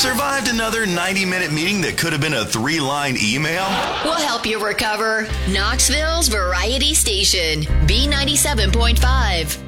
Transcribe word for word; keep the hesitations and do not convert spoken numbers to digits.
Survived another ninety-minute meeting that could have been a three-line email? We'll help you recover. Knoxville's Variety Station, B ninety-seven point five.